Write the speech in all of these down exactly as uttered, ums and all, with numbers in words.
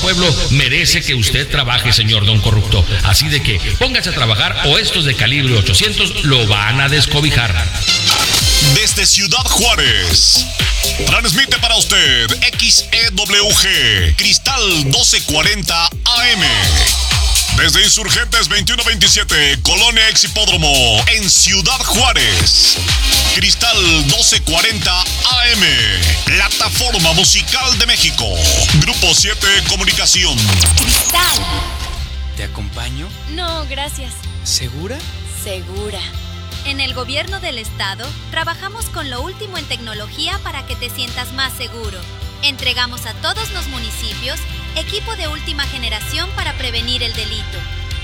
pueblo merece que usted trabaje, señor don corrupto. Así de que póngase a trabajar o estos de calibre ochocientos lo van a descobijar. Desde Ciudad Juárez, transmite para usted X E W G, Cristal doce cuarenta A M. Desde Insurgentes veintiuno veintisiete, Colonia Ex Hipódromo, en Ciudad Juárez. Cristal doce cuarenta A M, Plataforma Musical de México. Grupo siete Comunicación. Cristal. ¿Te acompaño? No, gracias. ¿Segura? Segura. En el gobierno del estado, trabajamos con lo último en tecnología para que te sientas más seguro. Entregamos a todos los municipios equipo de última generación para prevenir el delito.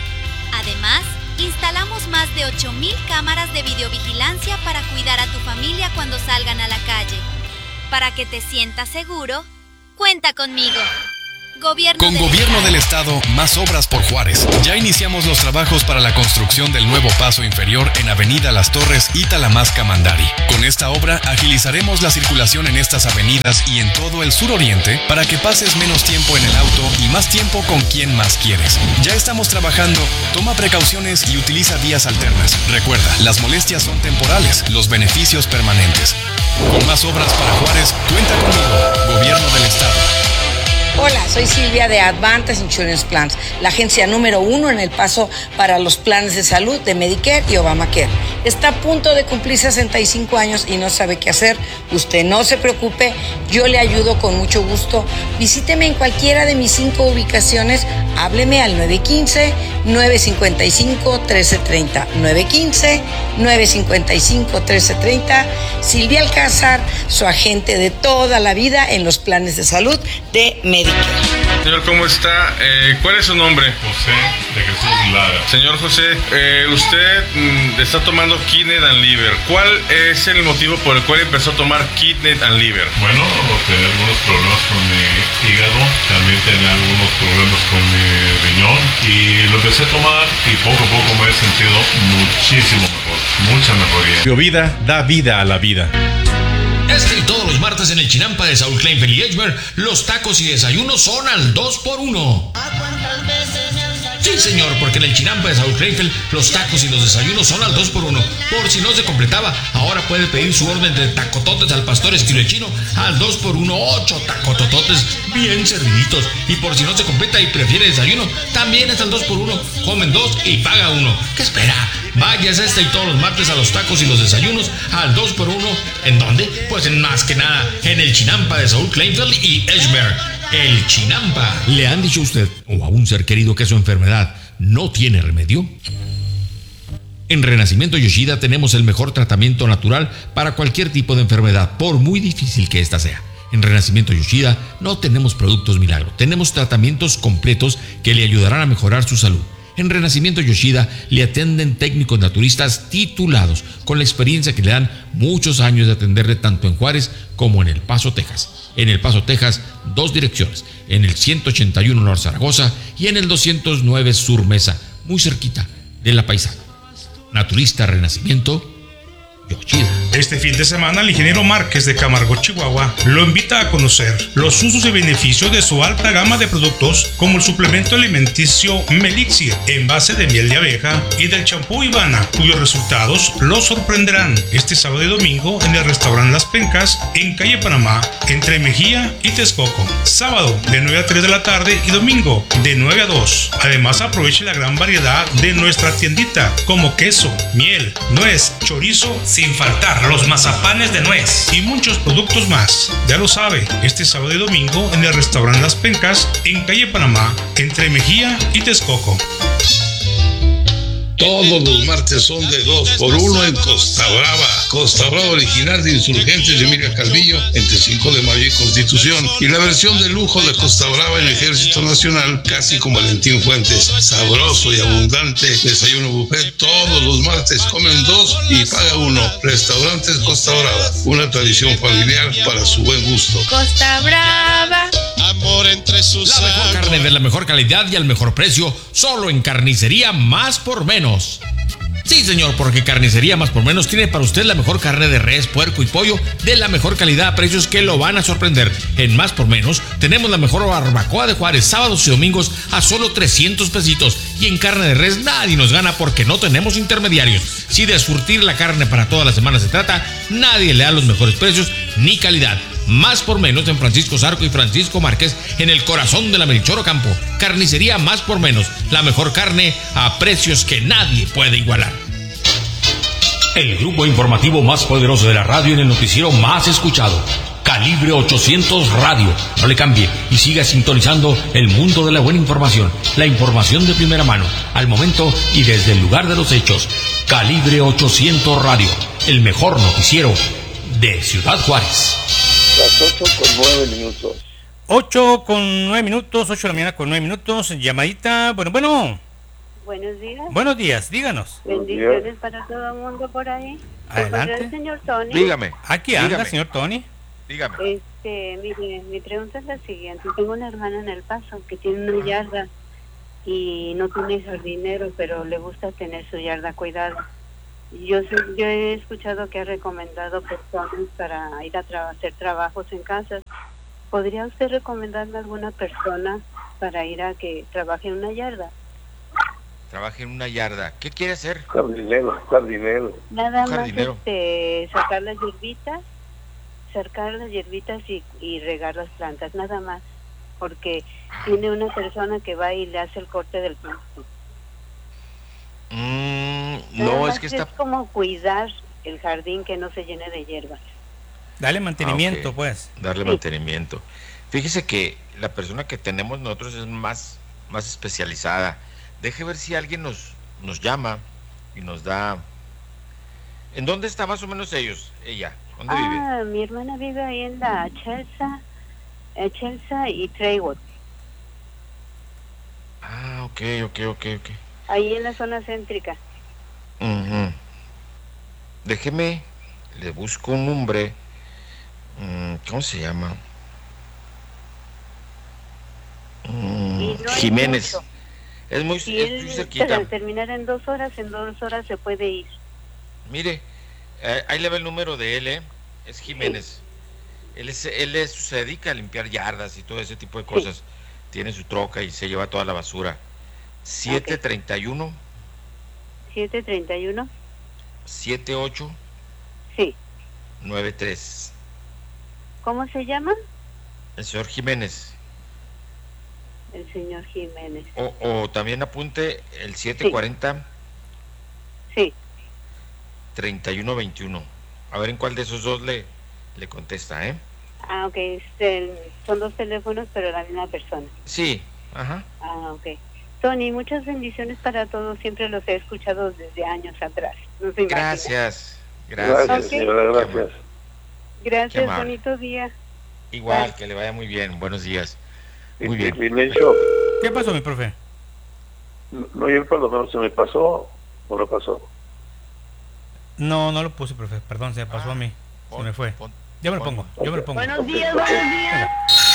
Además, instalamos más de ocho mil cámaras de videovigilancia para cuidar a tu familia cuando salgan a la calle. Para que te sientas seguro, cuenta conmigo. Gobierno Con del Gobierno Estado. del Estado, más obras por Juárez. Ya iniciamos los trabajos para la construcción del nuevo paso inferior en Avenida Las Torres y Talamasca Mandari. Con esta obra agilizaremos la circulación en estas avenidas y en todo el suroriente para que pases menos tiempo en el auto y más tiempo con quien más quieres. Ya estamos trabajando, toma precauciones y utiliza vías alternas. Recuerda, las molestias son temporales, los beneficios permanentes. Con más obras para Juárez, cuenta conmigo, Gobierno del Estado. Hola, soy Silvia de Advantage Insurance Plans, la agencia número uno en El Paso para los planes de salud de Medicare y Obamacare. Está a punto de cumplir sesenta y cinco años y no sabe qué hacer. Usted no se preocupe, yo le ayudo con mucho gusto. Visíteme en cualquiera de mis cinco ubicaciones. Hábleme al nueve uno cinco, nueve cinco cinco, uno tres tres cero. nueve uno cinco, nueve cinco cinco, uno tres tres cero. Silvia Alcázar, su agente de toda la vida en los planes de salud de Medicare. Señor, ¿cómo está? Eh, ¿Cuál es su nombre? José de Jesús Lara. Señor José, eh, usted mm, está tomando Kidney and Liver. ¿Cuál es el motivo por el cual empezó a tomar Kidney and Liver? Bueno, tenía algunos problemas con mi hígado, también tenía algunos problemas con mi riñón y lo empecé a tomar y poco a poco me he sentido muchísimo mejor, mucha mejoría. BioVida da vida a la vida. Este y todos los martes en el Chinampa de Saúl Kleinfeld y Edgemer, los tacos y desayunos son al dos por uno. Sí, señor, porque en el Chinampa de Saúl Kleinfeld, los tacos y los desayunos son al dos por uno. Por si no se completaba, ahora puede pedir su orden de tacototes al pastor estilo chino al dos por uno, ocho tacotototes bien serviditos. Y por si no se completa y prefiere desayuno, también es al dos por uno. Comen dos y paga uno. ¿Qué espera? Vayas este y todos los martes a los tacos y los desayunos al dos por uno. ¿En dónde? Pues en más que nada, en el Chinampa de Saúl Kleinfeld y Edgemer. El Chinampa. ¿Le han dicho a usted o a un ser querido que su enfermedad no tiene remedio? En Renacimiento Yoshida tenemos el mejor tratamiento natural para cualquier tipo de enfermedad, por muy difícil que ésta sea. En Renacimiento Yoshida no tenemos productos milagro, tenemos tratamientos completos que le ayudarán a mejorar su salud. En Renacimiento Yoshida le atienden técnicos naturistas titulados con la experiencia que le dan muchos años de atenderle tanto en Juárez como en El Paso, Texas. En El Paso, Texas, dos direcciones, en el ciento ochenta y uno Norte Zaragoza y en el doscientos nueve Sur Mesa, muy cerquita de La Paisana. Naturista Renacimiento Yoshida. Este fin de semana el ingeniero Márquez de Camargo, Chihuahua, lo invita a conocer los usos y beneficios de su alta gama de productos como el suplemento alimenticio Melixir en base de miel de abeja y del champú Ivana, cuyos resultados lo sorprenderán este sábado y domingo en el restaurante Las Pencas en calle Panamá, entre Mejía y Texcoco. Sábado de nueve a tres de la tarde y domingo de nueve a dos. Además aproveche la gran variedad de nuestra tiendita como queso, miel, nuez, chorizo, sin faltar los mazapanes de nuez y muchos productos más. Ya lo sabe, este sábado y domingo en el restaurante Las Pencas en calle Panamá, entre Mejía y Texcoco. Todos los martes son de dos por uno en Costa Brava. Costa Brava original de Insurgentes de Emilia Calvillo entre cinco de mayo y Constitución. Y la versión de lujo de Costa Brava en Ejército Nacional, casi con Valentín Fuentes. Sabroso y abundante desayuno buffet. Todos los martes comen dos y paga uno. Restaurantes Costa Brava. Una tradición familiar para su buen gusto. Costa Brava. Amor entre sus La mejor carne de la mejor calidad y al mejor precio, solo en Carnicería Más por Menos. Sí, señor, porque Carnicería Más por Menos tiene para usted la mejor carne de res, puerco y pollo de la mejor calidad a precios que lo van a sorprender. En Más por Menos tenemos la mejor barbacoa de Juárez, sábados y domingos a solo trescientos pesitos. Y en carne de res nadie nos gana porque no tenemos intermediarios. Si de surtir la carne para toda la semana se trata, nadie le da los mejores precios ni calidad. Más por Menos en Francisco Zarco y Francisco Márquez, en el corazón de la Melchor Ocampo. Carnicería Más por Menos, la mejor carne a precios que nadie puede igualar. El grupo informativo más poderoso de la radio en el noticiero más escuchado. Calibre ochocientos Radio. No le cambie y siga sintonizando el mundo de la buena información. La información de primera mano, al momento y desde el lugar de los hechos. Calibre ochocientos Radio. El mejor noticiero de Ciudad Juárez. Las ocho con nueve minutos. ocho con nueve minutos, ocho de la mañana con nueve minutos. Llamadita, bueno, bueno. Buenos días. Buenos días, díganos. Bendiciones para todo el mundo por ahí. Adelante. El señor Tony. Dígame. Aquí anda, dígame. señor Tony. Dígame. Este, mire, mi pregunta es la siguiente. Tengo una hermana en El Paso que tiene una yarda y no tiene jardinero, pero le gusta tener su yarda cuidada. Yo sé, yo he escuchado que ha recomendado personas para ir a tra- hacer trabajos en casas. ¿Podría usted recomendarme alguna persona para ir a que trabaje en una yarda? Trabaje en una yarda. ¿Qué quiere hacer? Jardinero, jardinero. Nada más Jardinero. este, sacar las hierbitas, sacar las hierbitas y, y regar las plantas, nada más. Porque tiene una persona que va y le hace el corte del pasto. Mm, Nada no, más es que está... es como cuidar el jardín que no se llene de hierbas. Dale mantenimiento, Ah, ok. pues. Darle Sí. mantenimiento. Fíjese que la persona que tenemos nosotros es más, más especializada. Deje ver si alguien nos, nos llama y nos da... ¿En dónde está más o menos ellos? Ella, ¿dónde vive? Ah, mi hermana vive ahí en la Chelsea, eh, Chelsea y Traywood, Ah, ok, ok, ok, ok. ahí en la zona céntrica. Ujú. Déjeme, le busco un nombre. Mm, ¿Cómo se llama? Mm, Y no hay Jiménez. mucho. Es muy, Si es muy él cerquita. para terminar en dos horas, en dos horas se puede ir. Mire, eh, ahí le va el número de él, ¿eh? Es Jiménez. Él, es, él es- se dedica a limpiar yardas y todo ese tipo de cosas. Tiene su troca y se lleva toda la basura. siete treinta y uno, siete treinta y uno, setenta y ocho, sí. noventa y tres. ¿Cómo se llama? El señor Jiménez. El señor Jiménez. O, o también apunte el siete cuarenta, Sí. treinta y uno veintiuno. A ver en cuál de esos dos le, le contesta, ¿eh? Ah, ok, este, son dos teléfonos, pero la misma persona. Sí, ajá. Ah, ok. Tony, muchas bendiciones para todos. Siempre los he escuchado desde años atrás. No se imagina. Gracias, gracias. Gracias, señora, gracias. Qué Gracias, amable. bonito día. Igual, que le vaya muy bien. Buenos días. Muy bien. Silencio. ¿Qué pasó, mi profe? No, yo por lo menos se me pasó o no pasó. No, no lo puse, profe. Perdón, se me pasó a mí. Se me fue. Yo me lo pongo, yo me lo pongo. Buenos días, buenos días.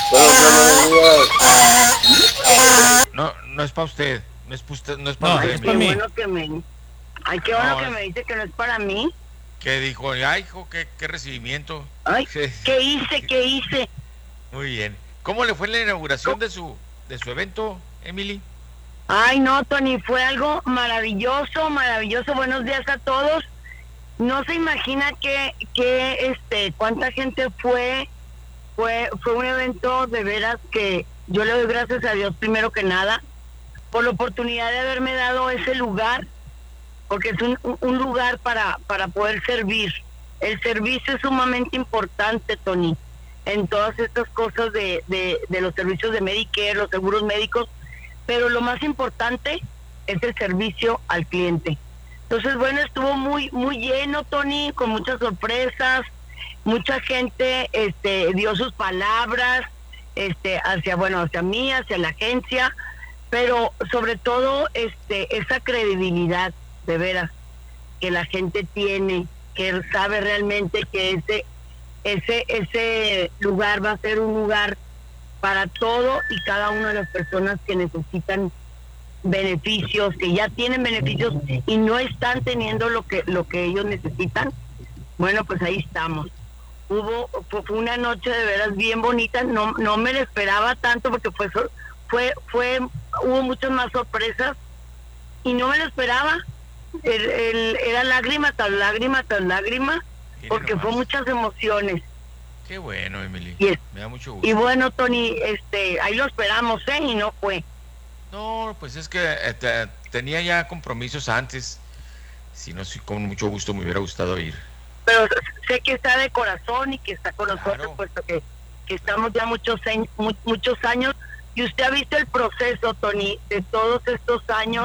No, no es para usted. No es para usted. No es para No, usted. es para mí. Bueno que me... Ay, qué bueno No, que es- me dice que no es para mí. ¿Qué dijo? Ay, hijo, qué, qué recibimiento. Ay, Sí. ¿qué hice? ¿Qué hice? Muy bien. ¿Cómo le fue la inauguración de su de su evento, Emily? Ay, no, Tony, fue algo maravilloso, maravilloso. Buenos días a todos. No se imagina que, que este, cuánta gente fue. Fue, fue un evento de veras que yo le doy gracias a Dios primero que nada por la oportunidad de haberme dado ese lugar, porque es un, un lugar para, para poder servir. El servicio es sumamente importante, Tony, en todas estas cosas de, de, de los servicios de Medicare, los seguros médicos, pero lo más importante es el servicio al cliente. Entonces, bueno, estuvo muy muy lleno, Tony, con muchas sorpresas, mucha gente este dio sus palabras este hacia bueno, hacia mí, hacia la agencia, pero sobre todo este esa credibilidad de veras que la gente tiene, que sabe realmente que ese ese ese lugar va a ser un lugar para todo y cada una de las personas que necesitan beneficios, que ya tienen beneficios y no están teniendo lo que lo que ellos necesitan. Bueno, pues ahí estamos. Hubo fue una noche de veras bien bonita, no no me lo esperaba tanto porque fue fue fue hubo muchas más sorpresas y no me lo esperaba. El, el, era lágrima tras lágrima tras lágrima porque fue muchas emociones. Qué bueno, Emily. Y, es, me da mucho gusto. Y bueno, Tony, este, ahí lo esperamos, ¿eh? Y no fue. No, pues es que eh, te, tenía ya compromisos antes. Si no, sí, con mucho gusto me hubiera gustado ir. Pero sé que está de corazón y que está con claro. nosotros, puesto que, que estamos ya muchos, muchos años. Y usted ha visto el proceso, Tony, de todos estos años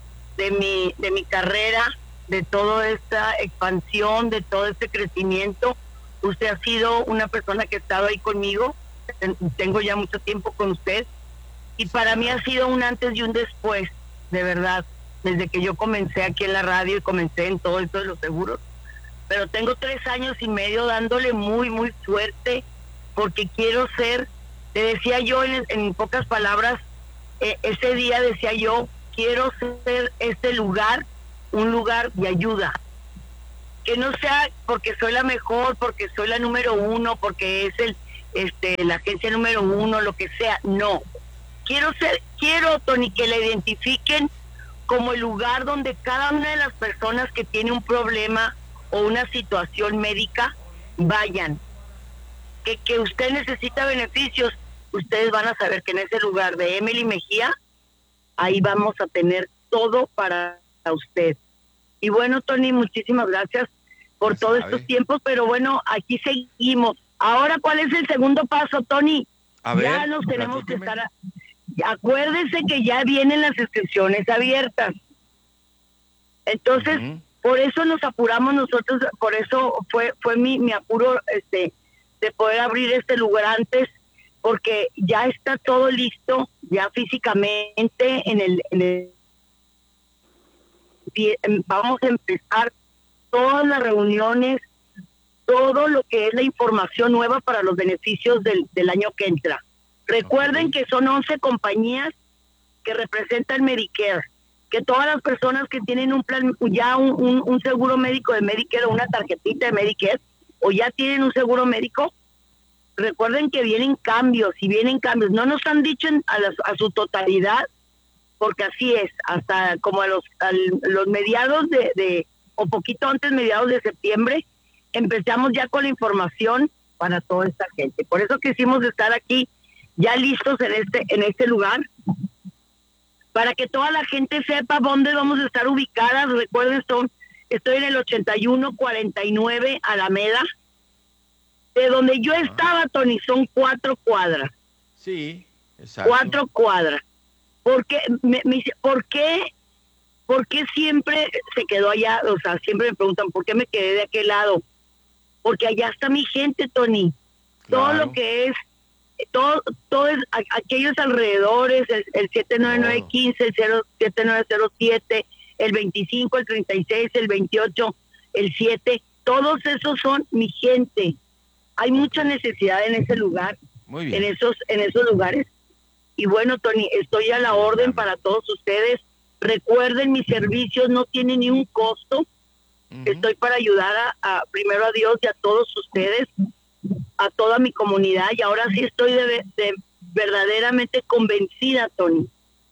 de mi, de mi carrera, de toda esta expansión, de todo este crecimiento. Usted ha sido una persona que ha estado ahí conmigo. Tengo ya mucho tiempo con usted. Y para mí ha sido un antes y un después, de verdad, desde que yo comencé aquí en la radio y comencé en todo esto de los seguros. Pero tengo tres años y medio dándole muy, muy fuerte, porque quiero ser, le decía yo en, en pocas palabras, eh, ese día decía yo, quiero ser este lugar, un lugar de ayuda. Que no sea porque soy la mejor, porque soy la número uno, porque es el, este, la agencia número uno, lo que sea, no. Quiero ser, quiero, Tony, que la identifiquen como el lugar donde cada una de las personas que tiene un problema o una situación médica vayan. Que, que usted necesita beneficios, ustedes van a saber que en ese lugar de Emily Mejía, ahí vamos a tener todo para usted. Y bueno, Tony, muchísimas gracias por todos estos tiempos, pero bueno, aquí seguimos. Ahora, ¿cuál es el segundo paso, Tony? A ver, ya nos tenemos platíqueme. que estar... A... Acuérdense que ya vienen las inscripciones abiertas. Entonces, uh-huh. por eso nos apuramos nosotros, por eso fue fue mi, mi apuro este de poder abrir este lugar antes, porque ya está todo listo, ya físicamente en el, en el vamos a empezar todas las reuniones, todo lo que es la información nueva para los beneficios del, del año que entra. Recuerden que son once compañías que representan Medicare, que todas las personas que tienen un plan, ya un, un, un seguro médico de Medicare o una tarjetita de Medicare, o ya tienen un seguro médico, recuerden que vienen cambios, y vienen cambios. No nos han dicho en, a, las, a su totalidad, porque así es, hasta como a los, a los mediados de, de, o poquito antes, mediados de septiembre, empezamos ya con la información para toda esta gente. Por eso quisimos estar aquí ya listos en este en este lugar, para que toda la gente sepa dónde vamos a estar ubicadas. Recuerden, son, estoy en el ochenta y uno cuarenta y nueve Alameda, de donde yo estaba, Tony, son cuatro cuadras. Sí, exacto. Cuatro cuadras. ¿Por qué, me, me, ¿por qué, por qué siempre se quedó allá? O sea, siempre me preguntan, ¿por qué me quedé de aquel lado? Porque allá está mi gente, Tony. Claro. Todo lo que es todo todo es, aquellos alrededores, el, el siete nueve nueve uno cinco, el siete nueve cero siete, el veinticinco, el treinta y seis, el veintiocho, el siete, todos esos son mi gente. Hay mucha necesidad en ese lugar, Muy bien. en esos en esos lugares. Y bueno, Tony, estoy a la orden para todos ustedes. Recuerden, mis servicios no tienen ni un costo. Uh-huh. Estoy para ayudar a, a primero a Dios y a todos ustedes, a toda mi comunidad, y ahora sí estoy de, de verdaderamente convencida, Tony,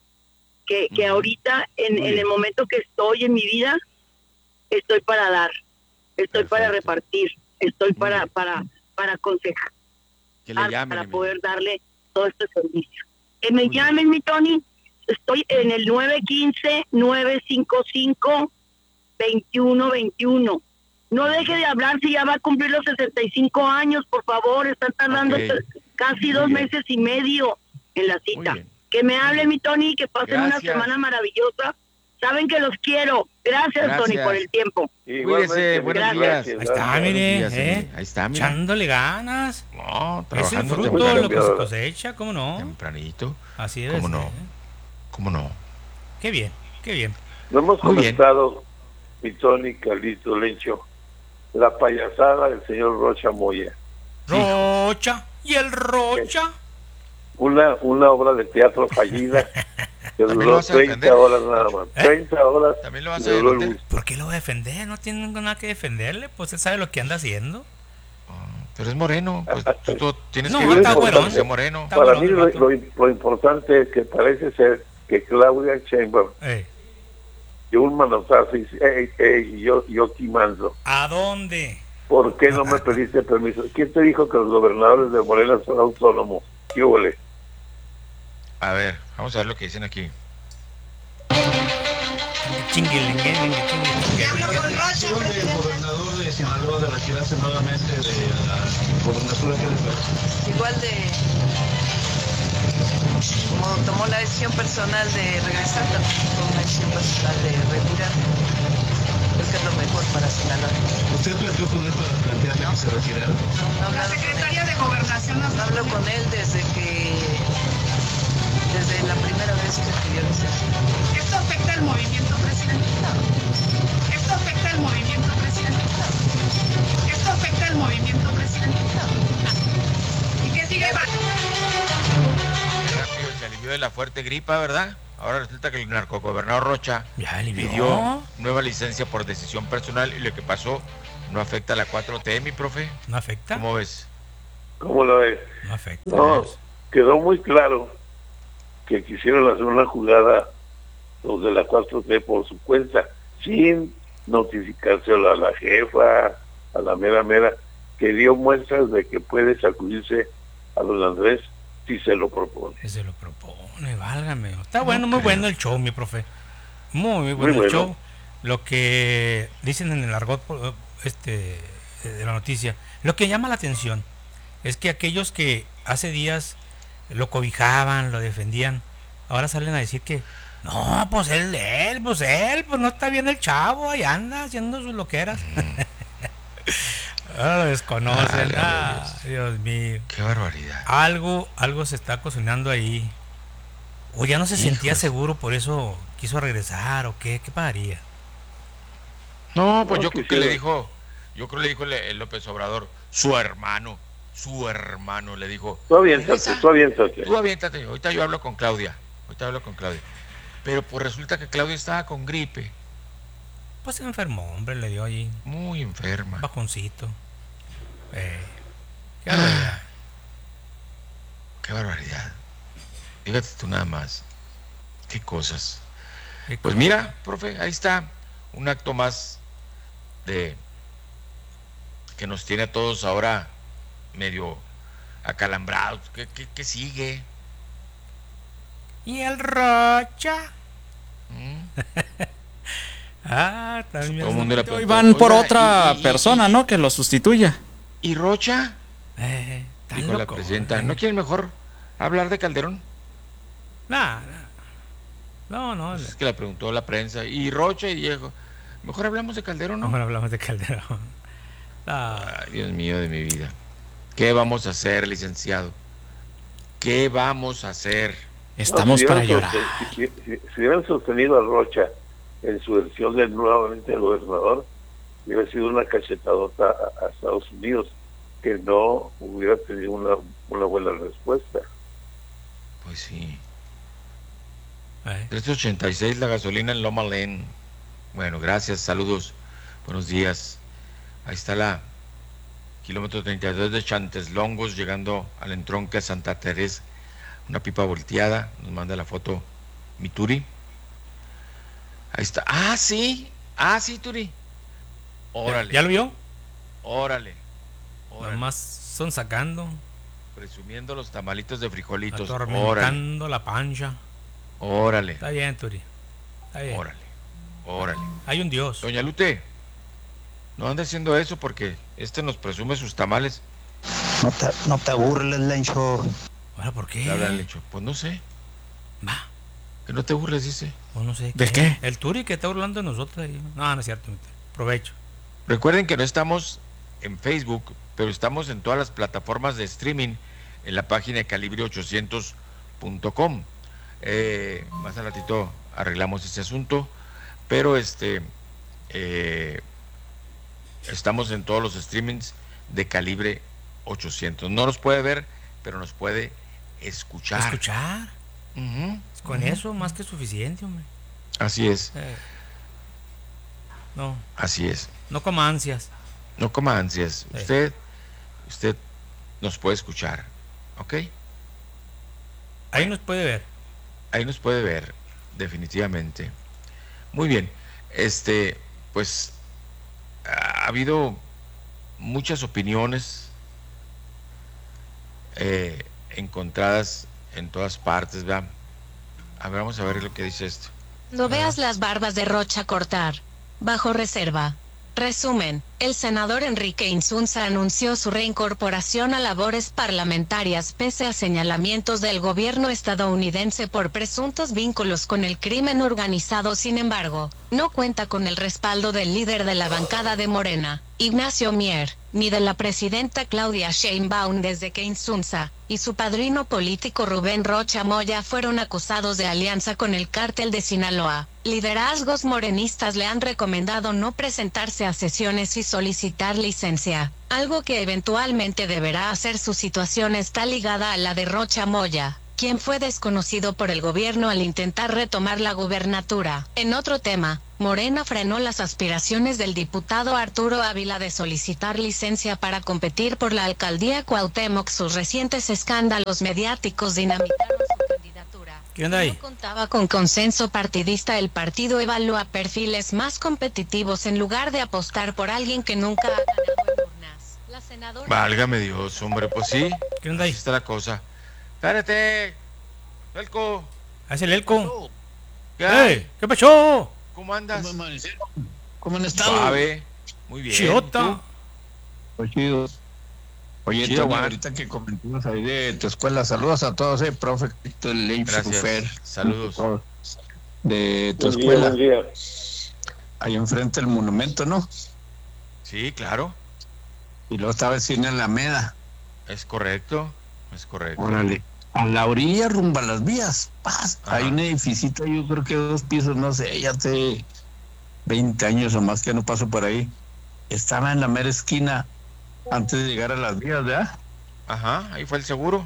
que, que ahorita en, en el momento que estoy en mi vida, estoy para dar, estoy Perfecto. para repartir, estoy para para para aconsejar, que le llamen, para poder darle todo este servicio. Que me llamen, mi Tony, estoy en el nueve uno cinco, nueve cinco cinco, dos uno dos uno. No deje de hablar si ya va a cumplir los sesenta y cinco años, por favor. Están tardando okay. casi dos meses y medio en la cita. Que me hable, mi Tony, que pasen Gracias. una semana maravillosa. Saben que los quiero. Gracias, Gracias. Tony, por el tiempo. Cuídese, buenos días. Ahí está, mire, días, ¿eh? Ahí está, mire. Echándole ganas. No, es el fruto de lo que se cosecha, ¿cómo no? Tempranito. Así es. ¿Cómo no? ¿eh? ¿Cómo no? Qué bien, qué bien. Lo hemos Muy comentado, mi Tony, Carlito, Lencho, la payasada del señor Rocha Moya. Rocha, ¿y el Rocha? Una, una obra de teatro fallida Que duró treinta horas nada más. ¿Eh? treinta horas. ¿También lo vas a duró el defender? bus. ¿Por qué lo va a defender? No tiene nada que defenderle, pues él sabe lo que anda haciendo. Pero es moreno, pues tú, tú tienes No, que está defender bueno. que sea moreno. Está Para bueno, mí el lo, vato. lo, lo importante es que parece ser que Claudia Sheinbaum Eh, dio un manotazo y dice, hey, hey, yo, yo quimando. ¿A dónde? ¿Por qué no me pediste permiso? ¿Quién te dijo que los gobernadores de Morena son autónomos? ¿Qué huele? A ver, vamos a ver lo que dicen aquí. Chinguelingue, El gobernador de Sinaloa de retirarse nuevamente de la gobernatura que le Igual de como tomó la decisión personal de regresar, también tomó una decisión personal de retirar. Creo que es lo mejor para Sinaloa. ¿Usted planteó con él para plantearle que se retirara? No, la secretaria de Gobernación nos habló con él desde que desde la primera vez que pidió licencia. ¿Esto afecta al movimiento presidencial? ¿Esto afecta al movimiento presidencial? ¿Esto afecta al movimiento presidencial? ¿Y qué sigue? Qué rápido se alivió de la fuerte gripa, ¿verdad? Ahora resulta que el narcogobernador Rocha Ya alivió. pidió nueva licencia por decisión personal y lo que pasó no afecta a la cuatro T, mi profe. ¿No afecta? ¿Cómo ves? ¿Cómo lo ves? No afecta. No, quedó muy claro que quisieron hacer una jugada los de la cuatro T por su cuenta, sin notificárselo a la jefa, a la mera mera, que dio muestras de que puede sacudirse a don Andrés si se lo propone. Que se lo propone, válgame. Está bueno, muy bueno el show, mi profe. Muy, muy bueno Muy el bueno. show. Lo que dicen en el argot este, de la noticia, lo que llama la atención es que aquellos que hace días lo cobijaban, lo defendían, ahora salen a decir que no, pues él, él, pues él, pues no está bien el chavo, ahí anda haciendo sus loqueras. Ahora lo desconocen. Dale, Ah, Dios. Dios mío. Qué barbaridad. Algo, algo se está cocinando ahí. O ya no se sentía Hijos. seguro, por eso quiso regresar, o qué, qué pagaría. No, pues No, yo creo que quisiera. le dijo, yo creo que le dijo el, el López Obrador, su hermano, su hermano, le dijo. Tú aviéntate, "Regresa, tú aviéntate. Tú aviéntate, ahorita yo hablo con Claudia, ahorita hablo con Claudia. Pero pues resulta que Claudia estaba con gripe, Pues se enfermó, hombre, le dio ahí muy enferma. un bajoncito. Eh, qué barbaridad. Qué barbaridad. Fíjate tú nada más. Qué cosas. Qué Pues cosa. mira, profe, ahí está un acto más de que nos tiene a todos ahora medio acalambrados. ¿Qué, qué, qué sigue? Y el Rocha. ¿Mm? Ah, también. Todo el mundo le Hoy preguntó, van por "Oiga, otra y- y- persona, y- ¿no? Que lo sustituya. ¿Y Rocha? Eh, tan Dijo la loco, presidenta. eh. ¿No quieren mejor hablar de Calderón? Nah, nah. No, no. Es que le preguntó la prensa. ¿Y Rocha? Y dijo, mejor hablamos de Calderón, ¿no? Mejor hablamos de Calderón. Ah, Ay, Dios mío de mi vida. ¿Qué vamos a hacer, licenciado? ¿Qué vamos a hacer? Estamos No, si para hubieran llorar. sosten- Si, si- si hubieran sostenido a Rocha en su versión de nuevamente el gobernador, hubiera sido una cachetadota a, a Estados Unidos, que no hubiera tenido una, una buena respuesta. Pues sí. eh. tres ochenta y seis la gasolina en Loma Lane. Bueno, gracias, saludos, buenos días. Ahí está la kilómetro treinta y dos de Chanteslongos llegando al entronque a Santa Teresa. Una pipa volteada, nos manda la foto mi Turi. Ahí está. Ah, sí, ah, sí, Turi. Órale. ¿Ya lo vio? Órale. Órale. Nomás son sacando, Presumiendo los tamalitos de frijolitos. Órale. atormentando la pancha. Órale. Está bien, Turi. Está bien. Órale. Órale. Hay un Dios. Doña Lute, no ande haciendo eso porque este nos presume sus tamales. No te, no te burles, Lencho. Ahora, ¿por qué? ¿Qué habla el hecho? Pues no sé. Va. Que no te burles, dice. Pues no sé. ¿De qué? El Turi que está burlando de nosotros ahí. No, no es cierto. Provecho. Recuerden que no estamos en Facebook, pero estamos en todas las plataformas de streaming en la página de calibre ochocientos punto com. Eh, más al ratito arreglamos ese asunto, pero este eh, estamos en todos los streamings de calibre ochocientos. No nos puede ver, pero nos puede escuchar. ¿Escuchar? Uh-huh. Con uh-huh. eso más que suficiente, hombre. Así es. Eh, no. Así es. No coma ansias. No coma ansias. Eh. Usted, usted nos puede escuchar, ¿ok? Ahí nos puede ver. Ahí nos puede ver, definitivamente. Muy bien. Este, pues, ha habido muchas opiniones eh, encontradas en todas partes, ¿verdad? A ver, vamos a ver lo que dice esto. No veas las barbas de Rocha cortar. Bajo reserva. Resumen, el senador Enrique Insunza anunció su reincorporación a labores parlamentarias pese a señalamientos del gobierno estadounidense por presuntos vínculos con el crimen organizado. Sin embargo, no cuenta con el respaldo del líder de la bancada de Morena, Ignacio Mier, ni de la presidenta Claudia Sheinbaum desde que Insunza y su padrino político Rubén Rocha Moya fueron acusados de alianza con el cártel de Sinaloa. Liderazgos morenistas le han recomendado no presentarse a sesiones y solicitar licencia, algo que eventualmente deberá hacer. Su situación está ligada a la de Rocha Moya, quien fue desconocido por el gobierno al intentar retomar la gubernatura. En otro tema, Morena frenó las aspiraciones del diputado Arturo Ávila de solicitar licencia para competir por la alcaldía Cuauhtémoc. Sus recientes escándalos mediáticos dinamitaron su candidatura. ¿Qué onda ahí? No contaba con consenso partidista. El partido evalúa perfiles más competitivos en lugar de apostar por alguien que nunca ha ganado en urnas. La senadora... Válgame Dios, hombre, pues sí. ¿Qué onda ahí? Así está la cosa. Espérate, Elco. Haz el Elco. ¿Qué hay? ¡Ey! ¿Qué pasó? ¿Cómo andas? ¿Cómo amanecieron? ¿Cómo han estado? Suave. Muy bien. Chiota. Pues chido. Oye, Chido, Tony, man. ahorita que comentabas ahí de tu escuela, saludos a todos, eh, profe, el Leif Gracias. Schufer, Saludos. de tu Buen día, escuela, buen día. ahí enfrente del monumento, ¿no? Sí, claro. Y luego estaba el cine Alameda. Es correcto. Es correcto. Órale. A la orilla, rumbo a las vías, paz. Ajá. Hay un edificito, yo creo que dos pisos, no sé, ya hace veinte años o más que no paso por ahí. Estaba en la mera esquina antes de llegar a las vías, ¿verdad? Ajá, ahí fue el seguro.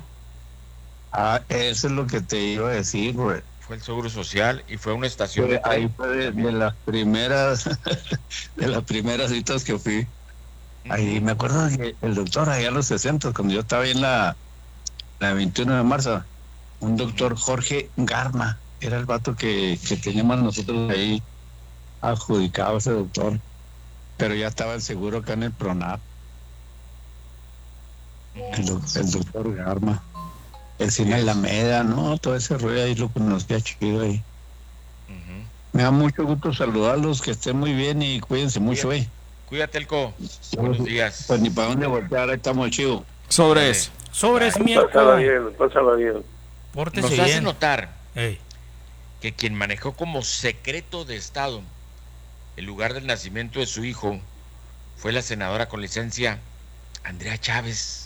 Ah, eso es lo que te iba a decir, güey. Fue el seguro social y fue una estación Fue- de ahí tren. fue de, de las primeras, de las primeras citas que fui. Ahí me acuerdo que el doctor allá a los sesenta, cuando yo estaba ahí en la, la veintiuno de marzo, un doctor Jorge Garma, era el vato que, que teníamos nosotros ahí adjudicado, ese doctor, pero ya estaba el seguro acá en el PRONAP. El, doc- el doctor Garma, el cine Alameda, no, todo ese rollo ahí lo conocía chido ahí. Me da mucho gusto saludarlos, que estén muy bien y cuídense mucho, eh. Cuídate, Elco. Buenos días. Pues ni para dónde voltear, ahí estamos chido. Sobres. Sobres, mi Pásala Elco. bien, pásala bien. Pórtese Nos hace bien. notar Ey. que quien manejó como secreto de Estado el lugar del nacimiento de su hijo fue la senadora con licencia Andrea Chávez.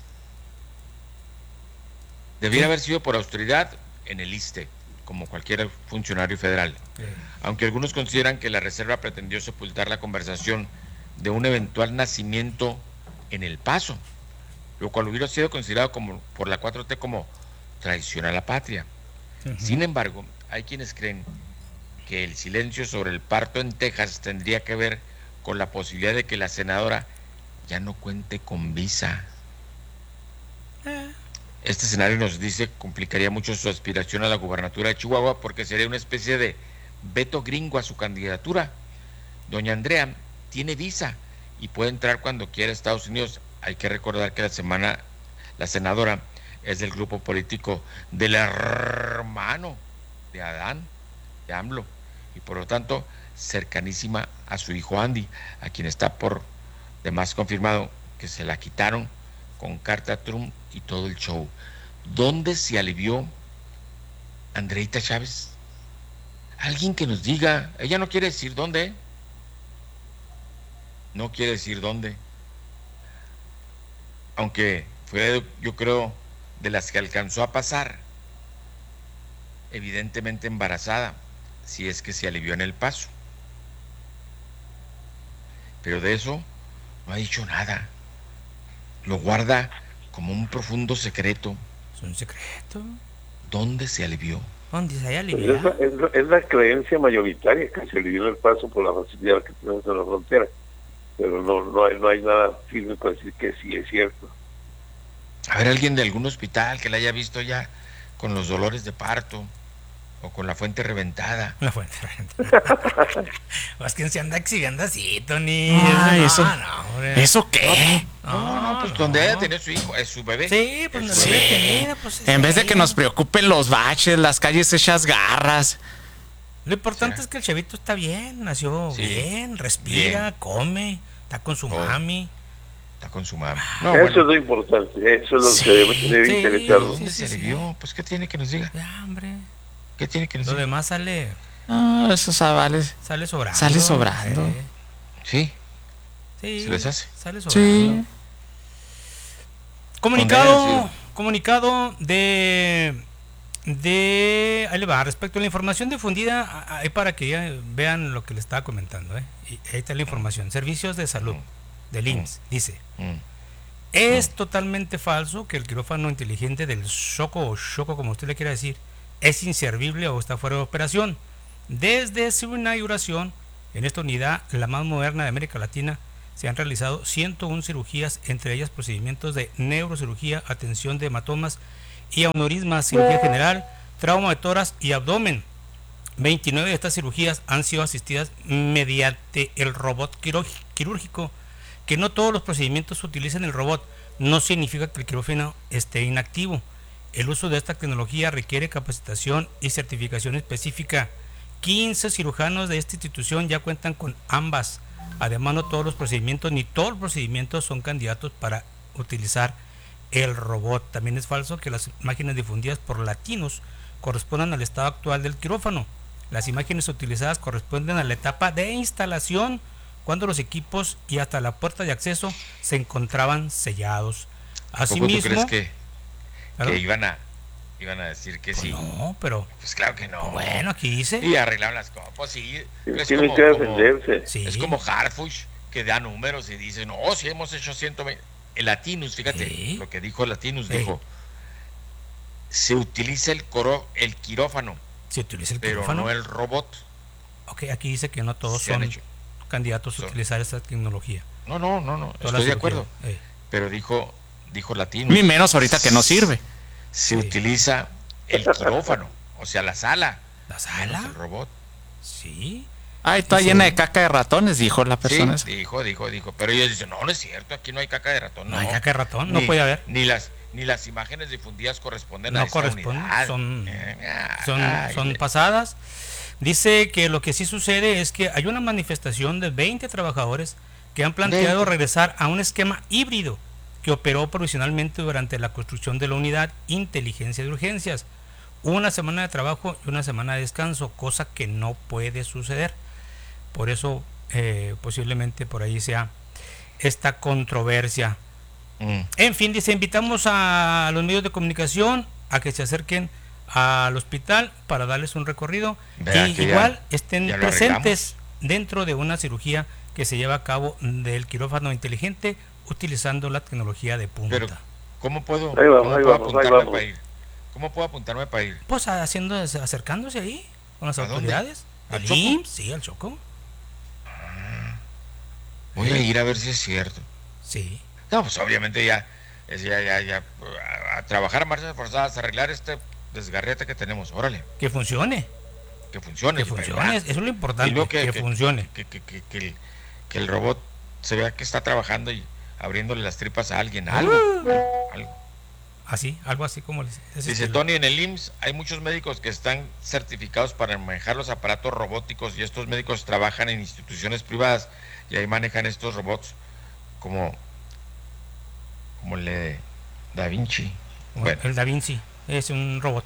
Debiera haber sido por austeridad en el ISSSTE, como cualquier funcionario federal. Aunque algunos consideran que la reserva pretendió sepultar la conversación de un eventual nacimiento en El Paso, lo cual hubiera sido considerado como por la cuatro T como traición a la patria. Sin embargo, hay quienes creen que el silencio sobre el parto en Texas tendría que ver con la posibilidad de que la senadora ya no cuente con visa. Este escenario, nos dice, complicaría mucho su aspiración a la gubernatura de Chihuahua porque sería una especie de veto gringo a su candidatura. Doña Andrea tiene visa y puede entrar cuando quiera a Estados Unidos. Hay que recordar que la semana la senadora es del grupo político del hermano de Adán, de AMLO, y por lo tanto cercanísima a su hijo Andy, a quien está por demás confirmado que se la quitaron con carta Trump y todo el show. ¿Dónde se alivió Andreita Chávez? Alguien que nos diga. Ella no quiere decir dónde. No quiere decir dónde. Aunque fue, yo creo, de las que alcanzó a pasar, evidentemente embarazada, si es que se alivió en El Paso. Pero de eso no ha dicho nada. Lo guarda como un profundo secreto. ¿Es un secreto? ¿Dónde se alivió? ¿Dónde dice allá, Pues es, la, es, la, es la creencia mayoritaria que se le dio el paso por la facilidad que tenemos en la frontera, pero no no hay, no hay nada firme para decir que sí es cierto. A ver, alguien de algún hospital que la haya visto ya con los dolores de parto o con la fuente reventada. La fuente reventada. Pues que se anda exhibiendo así, Tony. Ay, no, eso, no, ¿eso qué? No, no, no pues no, donde no. haya tenido su hijo, es su bebé. Sí, pues no sí. debe tener, pues en vez de que nos preocupen los baches, las calles hechas garras. Lo importante ¿sí? es que el chavito está bien, nació sí. bien, respira, bien. come, está con su oh. mami. Está con su mami. No, eso bueno. es lo importante, eso es lo sí. que debe, debe sí. interesarnos. Sí, sí, se le vio, pues ¿qué tiene que nos diga? Ya, hombre. ¿Qué tiene que nos lo diga? Lo demás sale... No, eso vale. Sale sobrando. Sale sobrando. Eh. ¿Sí? Sí. ¿Se les hace? Sale sobrando. Sí. Comunicado, comunicado de... de ahí le va, respecto a la información difundida, ahí para que ya vean lo que le estaba comentando, ¿eh? Y ahí está la información. Servicios de salud del I M S S dice: mm. es mm. totalmente falso que el quirófano inteligente del Xoco o Xoco, como usted le quiera decir, es inservible o está fuera de operación. Desde su inauguración en esta unidad, la más moderna de América Latina, se han realizado ciento una cirugías, entre ellas procedimientos de neurocirugía, atención de hematomas y aneurismas, cirugía general, trauma de tórax y abdomen. veintinueve de estas cirugías han sido asistidas mediante el robot quirúrgico. Que no todos los procedimientos utilicen el robot no significa que el quirófano esté inactivo. El uso de esta tecnología requiere capacitación y certificación específica. quince cirujanos de esta institución ya cuentan con ambas. Además, no todos los procedimientos ni todos los procedimientos son candidatos para utilizar el robot. También es falso que las imágenes difundidas por latinos correspondan al estado actual del quirófano. Las imágenes utilizadas corresponden a la etapa de instalación, cuando los equipos y hasta la puerta de acceso se encontraban sellados. Asimismo, ¿tú crees que, que iban a iban a decir que pues sí? No, pero pues claro que no. Bueno, aquí dice. Y arreglaron las copas, sí. Es Tienen como, que defenderse. Como, sí. Es como Harfuch, que da números y dice, no, si hemos hecho ciento veinte. El Latinus, fíjate, ¿sí? Lo que dijo Latinus, ¿sí? Dijo, se utiliza el coro, el quirófano. Se utiliza el pero quirófano. no el robot. Ok, aquí dice que no todos se son candidatos son. a utilizar esta tecnología. No, no, no, no, estoy de acuerdo. Eh. Pero dijo, dijo Latinus. Ni menos ahorita que no sirve. Se sí. utiliza el quirófano, o sea, la sala. ¿La sala? El robot. Sí. Ah, está llena de caca de ratones, dijo la persona. Sí, dijo, dijo, dijo. Pero ellos dicen, no, no es cierto, aquí no hay caca de ratón. No, no hay caca de ratón, ni, no puede haber. Ni las, ni las imágenes difundidas corresponden no a esa corresponden, unidad. Son, eh, son, ay, son pasadas. Dice que lo que sí sucede es que hay una manifestación de veinte trabajadores que han planteado veinte. regresar a un esquema híbrido que operó provisionalmente durante la construcción de la unidad Inteligencia de Urgencias. Una semana de trabajo y una semana de descanso, cosa que no puede suceder. Por eso eh, posiblemente por ahí sea esta controversia. Mm. En fin, dice, invitamos a los medios de comunicación a que se acerquen al hospital para darles un recorrido Vea y igual ya, estén ya presentes dentro de una cirugía que se lleva a cabo del quirófano inteligente utilizando la tecnología de punta. Pero, ¿cómo puedo, ahí vamos, ¿cómo ahí puedo vamos, apuntarme ahí vamos. para ir? ¿Cómo puedo apuntarme para ir? Pues haciendo, acercándose ahí con las ¿A autoridades. ¿Al ¿Al I M S S? Sí, al Choco. Voy a ir a ver si es cierto. Sí. No, pues obviamente ya, ya, ya, ya a, a trabajar a marchas forzadas, a arreglar este desgarrete que tenemos, órale. Que funcione. Que funcione. Que funcione, eso es lo importante, que, que, que funcione. Que, que, que, que, el, que el robot se vea que está trabajando y abriéndole las tripas a alguien, algo. Uh, algo. Así, algo así como les dice estilo. Tony, en el I M S S hay muchos médicos que están certificados para manejar los aparatos robóticos y estos médicos trabajan en instituciones privadas y ahí manejan estos robots como como el de Da Vinci. Bueno. El Da Vinci es un robot.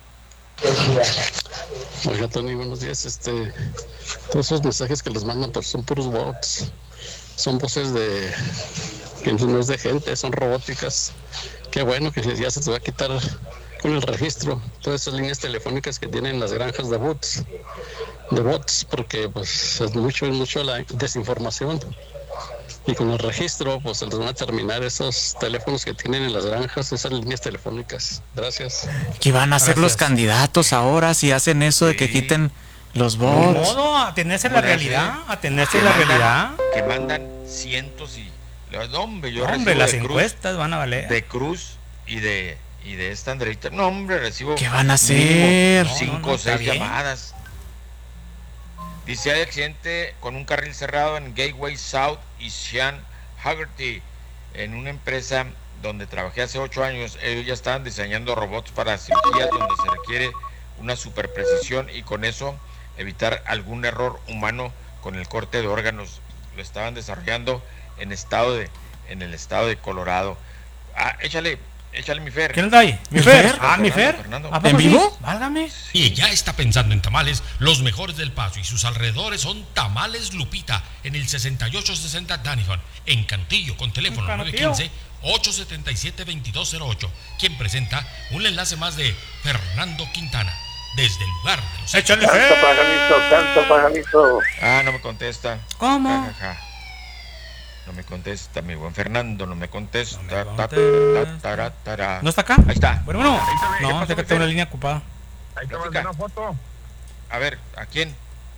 Oiga, Tony, buenos días. Este, todos esos mensajes que les mandan pues, son puros bots, son voces de que no es de gente, son robóticas. Qué bueno que ya se te va a quitar con el registro todas esas líneas telefónicas que tienen las granjas de bots, de bots, porque pues es mucho, es mucho la desinformación. Y con el registro, pues se les van a terminar esos teléfonos que tienen en las granjas, esas líneas telefónicas. Gracias. ¿Qué van a hacer los Gracias. candidatos ahora si hacen eso de que quiten los Ni bots? modo, atenerse a la realidad, atenerse a la realidad. Que mandan cientos y... No, hombre, yo Hombre, recibo las de Cruz, encuestas van a valer. de Cruz y de y de esta Andreita. No, hombre, recibo... ¿Qué van a hacer? mínimo No, Cinco no, no, o está seis bien. llamadas. Dice, hay accidente con un carril cerrado en Gateway South y Sean Haggerty, en una empresa donde trabajé hace ocho años. Ellos ya estaban diseñando robots para cirugías donde se requiere una super precisión y con eso evitar algún error humano con el corte de órganos. Lo estaban desarrollando en estado de en el estado de Colorado. Ah, échale, échale mi Fer. ¿Quién está ahí? ¿Mi Fer? Ah, mi Fer. Fernando. ¿A poco sí? Válgame. Y ya está pensando en tamales, los mejores del Paso y sus alrededores son Tamales Lupita en el sesenta y ocho sesenta Danifon, en Cantillo, con teléfono En nueve Cantillo. uno cinco, ocho siete siete, dos dos cero ocho, quien presenta un enlace más de Fernando Quintana, desde el lugar de los hechos. Tanto pajarito, tanto pajarito. Ah, no me contesta. ¿Cómo? Ja, ja, ja. No me contesta, mi buen Fernando, no me contesta. Ta, ta, ta, tara, tara. ¿No está acá? Ahí está. Bueno, bueno. ¿Qué No, pasó, sé que mi tengo una Fer? línea ocupada. Ahí te mandé una foto. A ver, ¿a quién?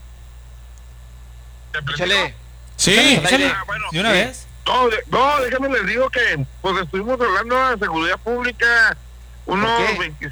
Échale. Sí, échale. Ah, bueno, ¿de una Sí. vez? No, de- no, déjame les digo que pues estuvimos hablando de seguridad pública unos ¿Por qué? veinticinco